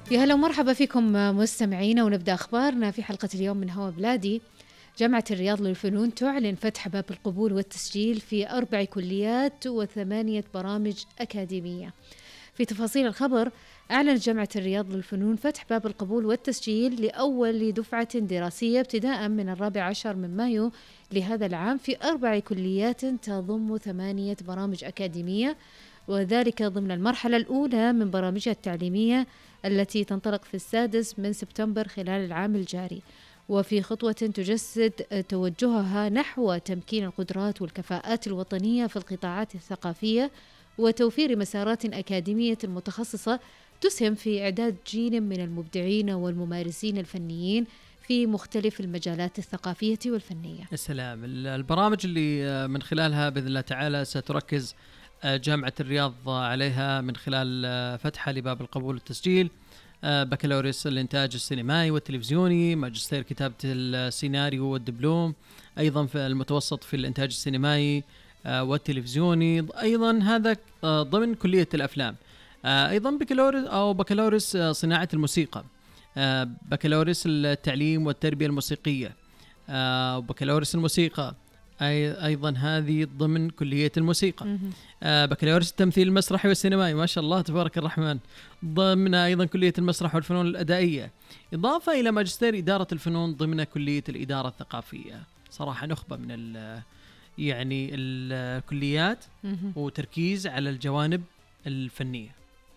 يا هلا ومرحبا فيكم مستمعينا، ونبدأ أخبارنا في حلقة اليوم من هوا بلادي. جامعة الرياض للفنون تعلن فتح باب القبول والتسجيل في 4 كليات و8 برامج أكاديمية. في تفاصيل الخبر، أعلنت جامعة الرياض للفنون فتح باب القبول والتسجيل لأول دفعة دراسية ابتداء من 14 من مايو لهذا العام في 4 كليات تضم 8 برامج أكاديمية، وذلك ضمن المرحلة الأولى من برامجها التعليمية التي تنطلق في 6 من سبتمبر خلال العام الجاري، وفي خطوة تجسد توجهها نحو تمكين القدرات والكفاءات الوطنية في القطاعات الثقافية وتوفير مسارات أكاديمية متخصصة تسهم في إعداد جيل من المبدعين والممارسين الفنيين في مختلف المجالات الثقافية والفنية. السلام. البرامج اللي من خلالها بإذن الله تعالى ستركز جامعة الرياض عليها من خلال فتحها لباب القبول والتسجيل: بكالوريوس الإنتاج السينمائي والتلفزيوني، ماجستير كتابة السيناريو والدبلوم، أيضا في المتوسط في الإنتاج السينمائي والتلفزيوني، أيضا هذا ضمن كلية الأفلام، أيضا بكالوريوس صناعة الموسيقى، بكالوريوس التعليم والتربية الموسيقية، بكالوريوس الموسيقى أيضا هذه ضمن كلية الموسيقى، بكالوريوس التمثيل المسرحي والسينمائي، ما شاء الله تبارك الرحمن، ضمن أيضا كلية المسرح والفنون الأدائية، إضافة إلى ماجستير إدارة الفنون ضمن كلية الإدارة الثقافية. صراحة نخبة من يعني الكليات وتركيز على الجوانب الفنية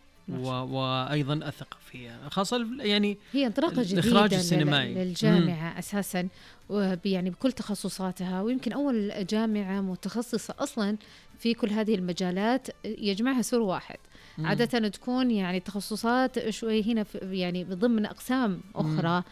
وأيضا الثقافية، خاصة يعني هي انطلاقة جديدة للجامعة أساسا، يعني بكل تخصصاتها، ويمكن أول جامعة متخصصة أصلا في كل هذه المجالات يجمعها سور واحد. عادة تكون يعني تخصصات شوي هنا يعني ضمن أقسام أخرى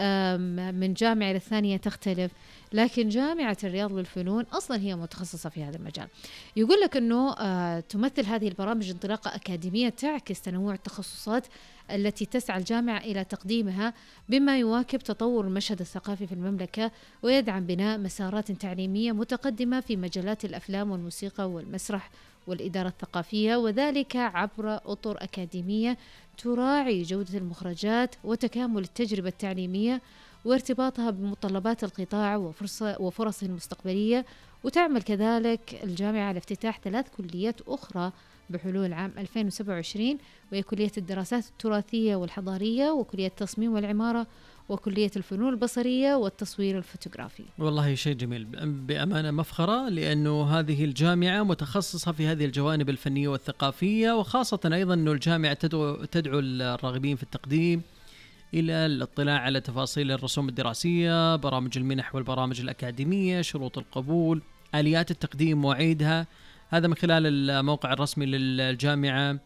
من جامعة للثانية تختلف، لكن جامعة الرياض للفنون أصلا هي متخصصة في هذا المجال. يقول لك أنه تمثل هذه البرامج انطلاقة أكاديمية تعكس تنوع التخصصات التي تسعى الجامعة إلى تقديمها، بما يواكب تطور المشهد الثقافي في المملكة ويدعم بناء مسارات تعليمية متقدمة في مجالات الأفلام والموسيقى والمسرح والإدارة الثقافية، وذلك عبر أطر أكاديمية تراعي جودة المخرجات وتكامل التجربة التعليمية وارتباطها بمتطلبات القطاع وفرصه المستقبلية. وتعمل كذلك الجامعة على افتتاح 3 كليات أخرى بحلول عام 2027، وهي كلية الدراسات التراثية والحضارية، وكلية التصميم والعمارة، وكلية الفنون البصرية والتصوير الفوتوغرافي. والله شيء جميل بأمانة، مفخرة، لأنه هذه الجامعة متخصصة في هذه الجوانب الفنية والثقافية، وخاصة أيضا أنه الجامعة تدعو الراغبين في التقديم إلى الاطلاع على تفاصيل الرسوم الدراسية، برامج المنح والبرامج الأكاديمية، شروط القبول، آليات التقديم، مواعيدها، هذا من خلال الموقع الرسمي للجامعة.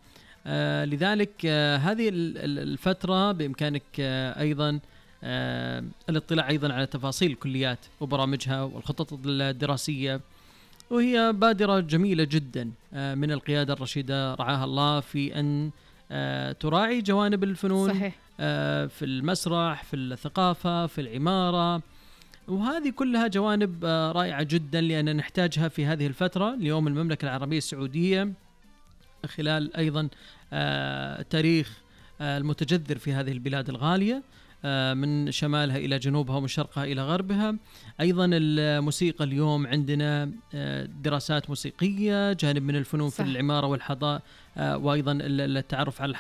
لذلك هذه الفترة بإمكانك أيضا الاطلاع أيضا على تفاصيل الكليات وبرامجها والخطط الدراسية، وهي بادرة جميلة جدا من القيادة الرشيدة رعاها الله في أن تراعي جوانب الفنون. صحيح. في المسرح، في الثقافة، في العمارة، وهذه كلها جوانب رائعة جدا لأن نحتاجها في هذه الفترة. اليوم المملكة العربية السعودية خلال أيضا التاريخ المتجذر في هذه البلاد الغالية من شمالها إلى جنوبها ومن شرقها إلى غربها. أيضا الموسيقى اليوم عندنا دراسات موسيقية، جانب من الفنون. صح. في العمارة والحضارة، وأيضا التعرف على